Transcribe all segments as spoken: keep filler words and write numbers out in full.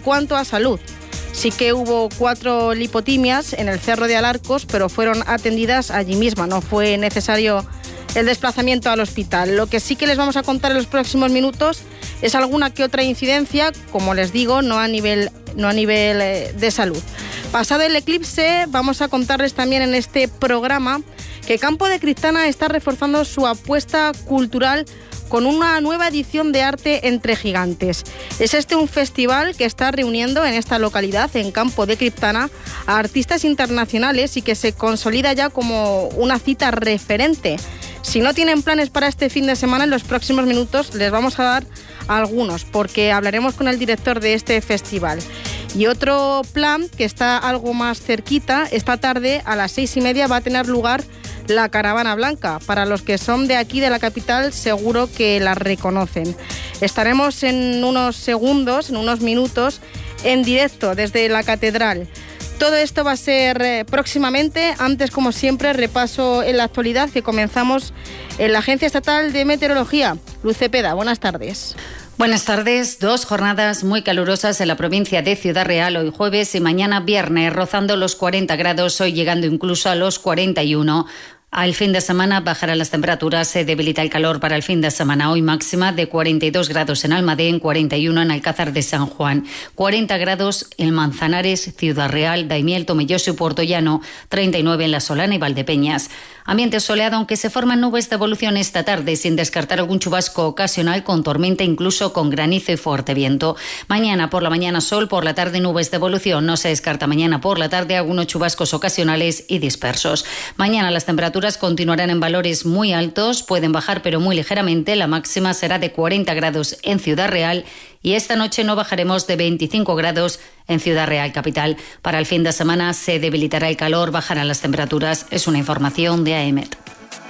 cuanto a salud, sí que hubo cuatro lipotimias en el Cerro de Alarcos, pero fueron atendidas allí misma, no fue necesario el desplazamiento al hospital. Lo que sí que les vamos a contar en los próximos minutos es alguna que otra incidencia, como les digo, no a nivel, no a nivel eh, de salud. Pasado el eclipse, vamos a contarles también en este programa que Campo de Criptana está reforzando su apuesta cultural con una nueva edición de Arte entre Gigantes. Es este un festival que está reuniendo en esta localidad, en Campo de Criptana, a artistas internacionales y que se consolida ya como una cita referente. Si no tienen planes para este fin de semana, en los próximos minutos les vamos a dar algunos, porque hablaremos con el director de este festival. Y otro plan que está algo más cerquita, esta tarde a las seis y media va a tener lugar la Caravana Blanca. Para los que son de aquí, de la capital, seguro que la reconocen. Estaremos en unos segundos, en unos minutos, en directo desde la Catedral. Todo esto va a ser eh, próximamente. Antes, como siempre, repaso en la actualidad que comenzamos en la Agencia Estatal de Meteorología. Luz Cepeda, buenas tardes. Buenas tardes. Dos jornadas muy calurosas en la provincia de Ciudad Real hoy jueves y mañana viernes, rozando los cuarenta grados, hoy llegando incluso a los cuarenta y uno. Al fin de semana bajarán las temperaturas, se debilita el calor para el fin de semana. Hoy máxima de cuarenta y dos grados en Almadén, cuarenta y uno en Alcázar de San Juan, cuarenta grados en Manzanares, Ciudad Real, Daimiel, Tomelloso y Puertollano, treinta y nueve en La Solana y Valdepeñas. Ambiente soleado, aunque se forman nubes de evolución esta tarde, sin descartar algún chubasco ocasional con tormenta, incluso con granizo y fuerte viento. Mañana por la mañana sol, por la tarde nubes de evolución. No se descarta mañana por la tarde algunos chubascos ocasionales y dispersos. Mañana las temperaturas continuarán en valores muy altos, pueden bajar pero muy ligeramente. La máxima será de cuarenta grados en Ciudad Real y esta noche no bajaremos de veinticinco grados en Ciudad Real capital. Para el fin de semana se debilitará el calor, bajarán las temperaturas. Es una información de A E M E T.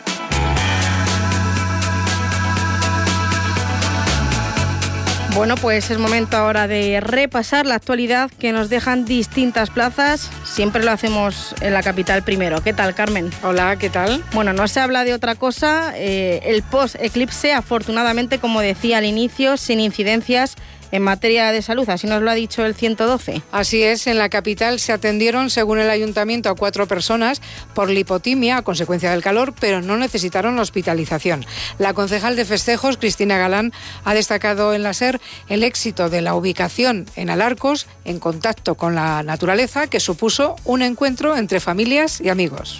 Bueno, pues es momento ahora de repasar la actualidad que nos dejan distintas plazas. Siempre lo hacemos en la capital primero. ¿Qué tal, Carmen? Hola, ¿qué tal? Bueno, no se habla de otra cosa. Eh, el post-eclipse, afortunadamente, como decía al inicio, sin incidencias en materia de salud, así nos lo ha dicho el ciento doce. Así es, en la capital se atendieron, según el ayuntamiento, a cuatro personas por lipotimia a consecuencia del calor, pero no necesitaron hospitalización. La concejal de festejos, Cristina Galán, ha destacado en la SER el éxito de la ubicación en Alarcos, en contacto con la naturaleza, que supuso un encuentro entre familias y amigos.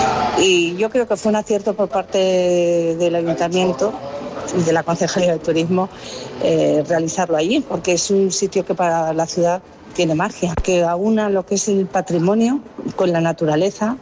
Y yo creo que fue un acierto por parte del ayuntamiento y de la Concejalía de Turismo eh, realizarlo allí, porque es un sitio que para la ciudad tiene magia, que aúna lo que es el patrimonio con la naturaleza.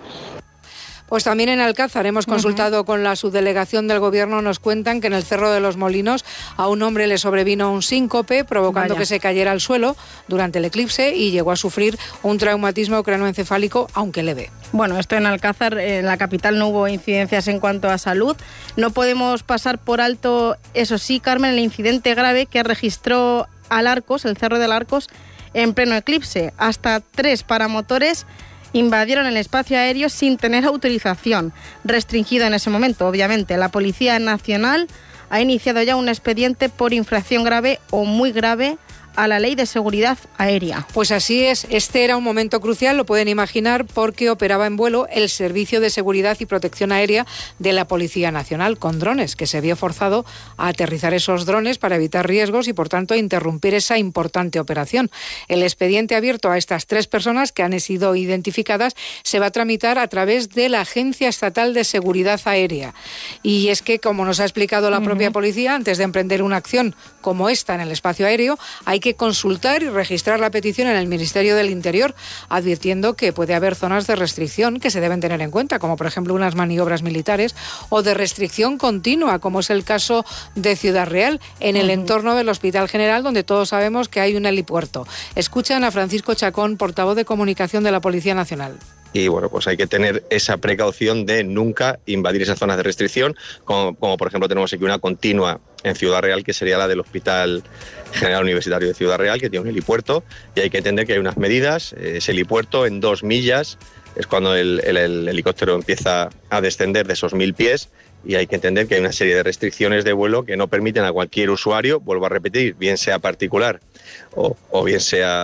Pues también en Alcázar hemos consultado uh-huh. con la subdelegación del Gobierno. Nos cuentan que en el Cerro de los Molinos a un hombre le sobrevino un síncope, provocando Vaya. que se cayera al suelo durante el eclipse y llegó a sufrir un traumatismo craneoencefálico, aunque leve. Bueno, esto en Alcázar, en la capital, no hubo incidencias en cuanto a salud. No podemos pasar por alto, eso sí, Carmen, el incidente grave que registró Alarcos, el Cerro de Alarcos, en pleno eclipse. Hasta tres paramotores invadieron el espacio aéreo sin tener autorización, restringido en ese momento, obviamente. La Policía Nacional ha iniciado ya un expediente por infracción grave o muy grave a la Ley de Seguridad Aérea. Pues así es, este era un momento crucial, lo pueden imaginar, porque operaba en vuelo el Servicio de Seguridad y Protección Aérea de la Policía Nacional con drones, que se vio forzado a aterrizar esos drones para evitar riesgos y, por tanto, interrumpir esa importante operación. El expediente abierto a estas tres personas que han sido identificadas se va a tramitar a través de la Agencia Estatal de Seguridad Aérea. Y es que, como nos ha explicado la uh-huh. propia policía, antes de emprender una acción como esta en el espacio aéreo, hay que consultar y registrar la petición en el Ministerio del Interior, advirtiendo que puede haber zonas de restricción que se deben tener en cuenta, como por ejemplo unas maniobras militares, o de restricción continua, como es el caso de Ciudad Real, en el uh-huh. entorno del Hospital General, donde todos sabemos que hay un helipuerto. Escuchan a Francisco Chacón, portavoz de Comunicación de la Policía Nacional. Y bueno, pues hay que tener esa precaución de nunca invadir esas zonas de restricción, como, como por ejemplo tenemos aquí una continua en Ciudad Real, que sería la del Hospital General Universitario de Ciudad Real, que tiene un helipuerto, y hay que entender que hay unas medidas. Ese helipuerto en dos millas es cuando el, el, el helicóptero empieza a descender de esos mil pies, y hay que entender que hay una serie de restricciones de vuelo que no permiten a cualquier usuario, vuelvo a repetir, bien sea particular o, o bien sea